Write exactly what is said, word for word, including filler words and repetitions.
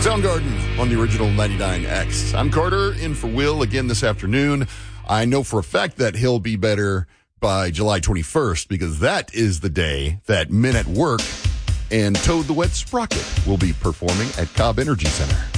Soundgarden on the original ninety-nine X. I'm Carter, in for Will again this afternoon. I know for a fact that he'll be better by July twenty-first because that is the day that Men at Work and Toad the Wet Sprocket will be performing at Cobb Energy Center.